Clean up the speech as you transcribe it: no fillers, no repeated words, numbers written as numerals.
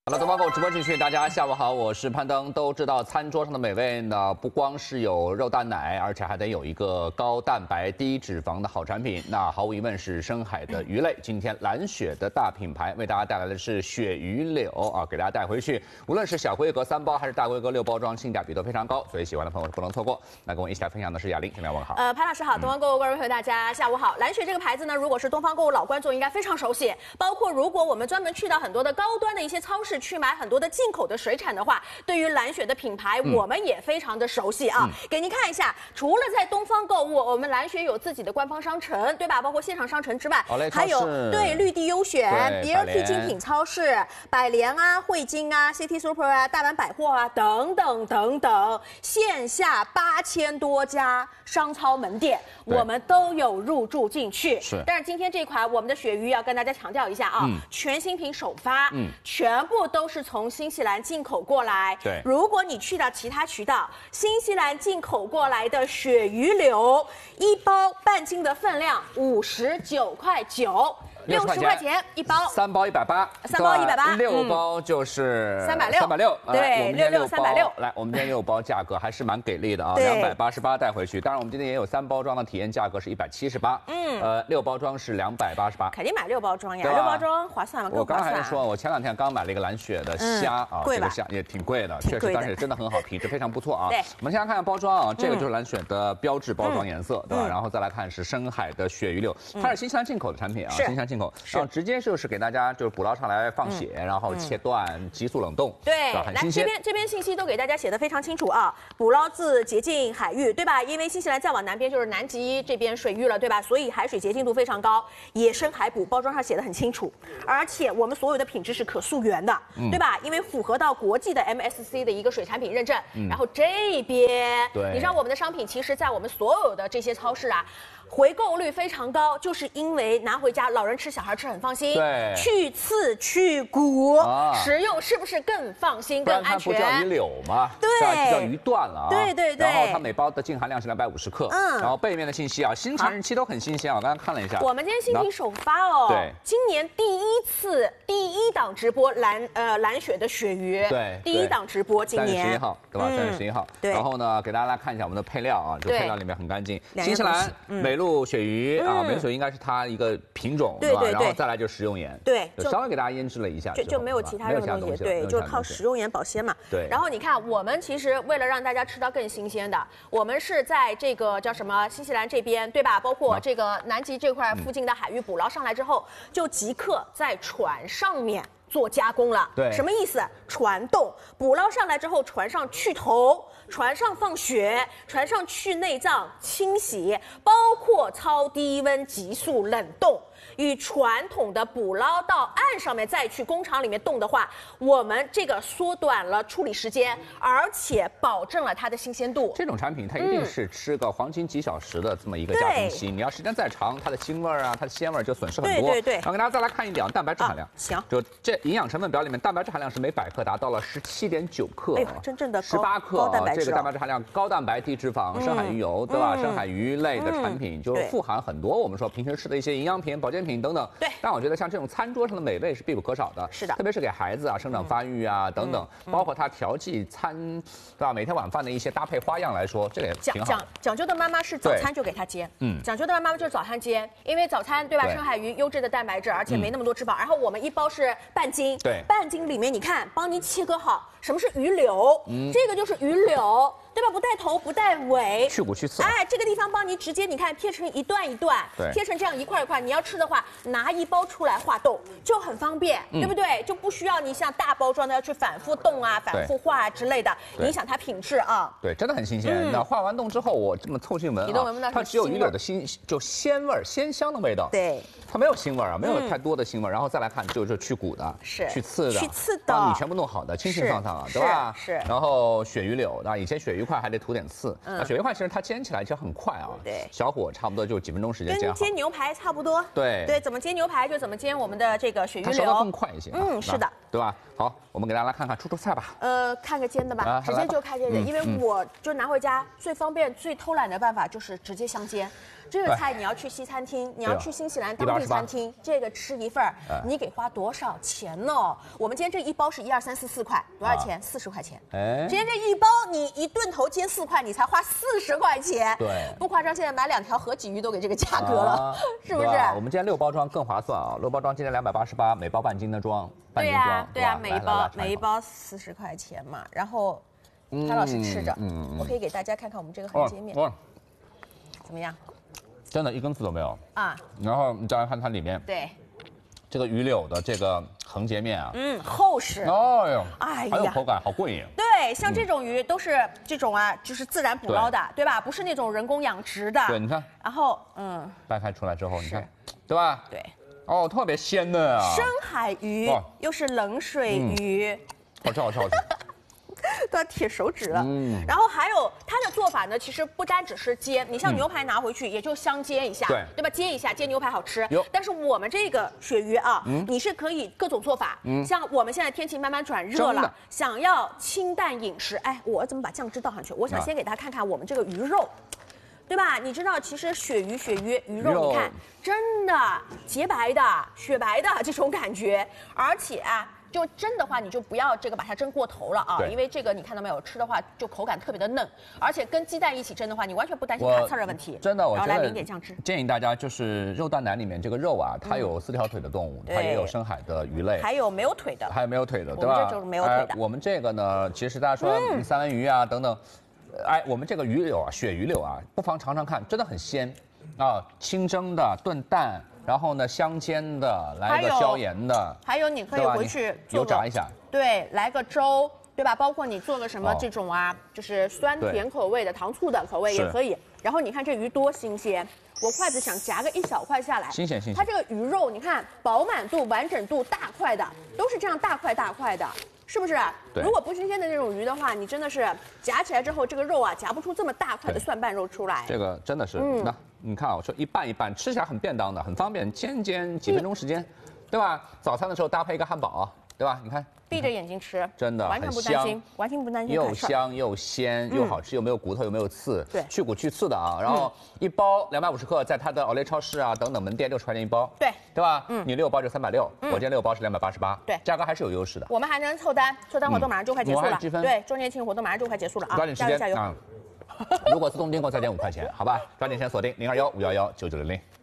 好了，东方购直播继续，大家下午好，我是潘登。都知道餐桌上的美味呢，不光是有肉蛋奶，而且还得有一个高蛋白低脂肪的好产品。那毫无疑问是深海的鱼类。今天蓝雪的大品牌为大家带来的是鳕鱼柳啊，给大家带回去。无论是小规格3包还是大规格6包装，性价比都非常高，所以喜欢的朋友不能错过。那跟我一起来分享的是雅玲，前面问好。 潘老师好，东方购物观众朋友大家下午好。蓝雪这个牌子呢，如果是东方购物老观众应该非常熟悉，包括如果我们专门去到很多的高端的一些超市去买很多的进口的水产的话，对于蓝雪的品牌，我们也非常的熟悉啊。给您看一下，除了在东方购物，我们蓝雪有自己的官方商城，对吧？包括线上商城之外，还有对绿地优选、BLT 精品超市、百联啊、汇金啊、City Super 啊、大丸百货啊等等等等，线下8000多家商超门店，我们都有入驻进去。 是， 但是今天这款我们的鳕鱼要跟大家强调一下啊，全新品首发，全部都是从新西兰进口过来。 对， 如果你去到其他渠道，新西兰进口过来的鳕鱼柳，1包半斤的分量59.9块，60块钱1包 ，3包180，3 包180，6 包就是 360，对，66 360。 来，我们今天6包价格还是蛮给力的啊，288带回去。当然，我们今天也有3包装的体验价格是178， 6包装是280。 肯定买6包装呀，6包装划算吗？ 我刚才还说，我前2天刚买了一个蓝雪的虾啊，这个虾也挺贵的，确实，但是真的很好，品质非常不错啊。 对， 我们先来看看包装啊，这个就是蓝雪的标志包装颜色，对吧？然后再来看是深海的鳕鱼柳，它是新西兰进口的产品啊，新西兰进口，然后直接就是给大家就是捕捞上来放血，然后切断，急速冷冻， 对， 很新鲜。 这边信息都给大家写得非常清楚啊，捕捞自洁净海域，对吧？因为新西兰再往南边就是南极这边水域了，对吧？所以海水洁净度非常高，野生海捕，包装上写得很清楚，而且我们所有的品质是可溯源的，对吧？因为符合到国际的 MSC 的一个水产品认证。然后这边， 对， 你知道我们的商品其实在我们所有的这些超市啊，回购率非常高，就是因为拿回家老人吃、小孩吃很放心， 对， 去刺去骨，食用是不是更放心、更安全？ 不然它不叫鱼柳吗？ 对， 叫鱼段了啊。 对。 然后它每包的净含量是250克。然后背面的信息啊，新产日期都很新鲜，我刚刚看了一下。 我们今天新品首发哦， 对， 今年第一档直播蓝雪的鳕鱼， 对， 第1档直播今年 3月11号，对吧？3月11号。 对。 然后呢，给大家来看一下我们的配料啊，这配料里面很干净，新西兰美露鳕鱼啊，美露鳕鱼应该是它一个品种，对吧？然后再来就食用盐， 对， 就稍微给大家腌制了一下， 就没有其他任何东西，对，就靠食用盐保鲜嘛。 对。 然后你看，我们其实为了让大家吃到更新鲜的，我们是在这个叫什么新西兰这边，对吧？包括这个南极这块附近的海域捕捞上来之后，就即刻在船上面做加工了。 对， 什么意思？船冻，捕捞上来之后，船上去头，船上放血，船上去内脏清洗，包括超低温急速冷冻。与传统的捕捞到岸上面再去工厂里面冻的话，我们这个缩短了处理时间，而且保证了它的新鲜度。 这种产品它一定是吃个黄金几小时的这么一个加工期，你要时间再长，它的腥味啊，它的鲜味就损失很多。 对。 然后给大家再来看一点蛋白质含量， 行， 就这营养成分表里面蛋白质含量是每100克达到了17.9克， 哎呦，真正的 18克高蛋白质， 这个蛋白质含量高蛋白低脂肪，深海鱼油，对吧？深海鱼类的产品就富含很多我们说平时吃的一些营养品、保健品等等。 对。 但我觉得像这种餐桌上的美味是必不可少的， 是的， 特别是给孩子啊生长发育啊等等，包括它调剂餐，对吧？每天晚饭的一些搭配花样来说，这个也挺好。 讲究的妈妈是早餐就给他煎，讲究的妈妈就是早餐煎，因为早餐对吧？深海鱼优质的蛋白质，而且没那么多脂肪。然后我们1包是半斤， 对， 半斤里面你看帮您切割好，什么是鱼柳？这个就是鱼柳。对吧？不带头不带尾， 去骨去刺。 哎，这个地方帮你直接，你看切成一段一段，切成这样一块一块。你要吃的话，拿1包出来化冻就很方便，对不对？就不需要你像大包装的要去反复冻啊、反复化啊之类的，影响它品质啊。 对，真的很新鲜。那化完冻之后，我这么凑近闻啊，它只有鱼柳的就鲜味、鲜香的味道。 对， 它没有腥味啊，没有太多的腥味。然后再来看，就是去骨的， 是去刺的， 去刺的， 帮你全部弄好的，清清爽爽啊，对吧？ 是。 然后鳕鱼柳，那以前鳕鱼块还得涂点刺。那鳕鱼块其实它煎起来其实很快啊， 对， 小火差不多就几分钟时间煎好。 跟煎牛排差不多。对，怎么煎牛排就怎么煎我们的这个鳕鱼柳， 它熟得更快一些。 是的， 对吧？好，我们给大家来看看出菜吧。 看个煎的吧，直接就看煎的，因为我就拿回家最方便、最偷懒的办法就是直接香煎。 这个菜你要去西餐厅，你要去新西兰当地餐厅，这个吃一份儿，你给花多少钱呢？我们今天这一包是1、2、3、4、4块，多少钱？40块钱。今天这一包你一顿头煎4块，你才花40块钱。 对， 不夸张，现在买2条河鲫鱼都给这个价格了，是不是？ 我们今天6包装更划算啊，6包装今天288，每包半斤的装。 对呀，对呀，每一包40块钱嘛。然后，潘老师吃着，我可以给大家看看我们这个横截面，怎么样？ 真的一根刺都没有啊。 然后你再来看它里面， 对， 这个鱼柳的这个横截面啊， 厚实。 哎呦， 哎呀， 还有口感，好过瘾。 对，像这种鱼都是这种啊，就是自然捕捞的，对吧？不是那种人工养殖的。 对，你看。 然后， 掰开出来之后，你看，对吧？ 对。 哦，特别鲜嫩啊！ 深海鱼又是冷水鱼， 好吃好吃好吃， 都要铁手指了。然后还有它的做法呢，其实不单只是煎，你像牛排拿回去也就香煎一下，对吧？煎一下，煎牛排好吃。但是我们这个鳕鱼啊，你是可以各种做法。像我们现在天气慢慢转热了，想要清淡饮食，哎，我怎么把酱汁倒上去？我想先给大家看看我们这个鱼肉。对吧？你知道，其实鳕鱼鱼肉，你看，真的洁白的、雪白的这种感觉，而且啊，就蒸的话，你就不要这个把它蒸过头了啊，因为这个你看到没有，吃的话就口感特别的嫩，而且跟鸡蛋一起蒸的话，你完全不担心卡刺的问题。 真的，我觉得来淋点酱汁。 建议大家就是肉蛋奶里面这个肉啊，它有4条腿的动物，它也有深海的鱼类， 还有没有腿的， 对吧？ 这就是没有腿的。 我们这个呢，其实大家说三文鱼啊等等。哎，我们这个鱼柳啊，鳕鱼柳啊，不妨尝尝看，真的很鲜，啊，清蒸的、炖蛋，然后呢香煎的，来个椒盐的， 还有你可以回去油炸一下， 对，来个粥，对吧？包括你做个什么这种啊，就是酸甜口味的、糖醋的口味也可以。然后你看这鱼多新鲜，我筷子想夹个1小块下来， 新鲜。 它这个鱼肉你看饱满度、完整度、大块的，都是这样大块的。是不是？如果不新鲜的那种鱼的话，你真的是夹起来之后，这个肉啊夹不出这么大块的蒜瓣肉出来。 这个真的是，那你看啊，我说一半一半，吃起来很便当的，很方便，煎几分钟时间，对吧？早餐的时候搭配一个汉堡，对吧？你看， 闭着眼睛吃， 真的完全不担心，完全不担心。 又香又鲜又好吃，又没有骨头，又没有刺， 对， 去骨去刺的啊。然后一包250克，在它的奥莱超市啊等等门店60块钱一包，对吧？你6包就360，我今天6包是288， 对， 价格还是有优势的。 我们还能凑单活动马上就快结束了，对，周年庆活动马上就快结束了啊， 抓紧时间加油！ 如果自动订购再减5块钱，好吧？抓紧先锁定021-511-9900。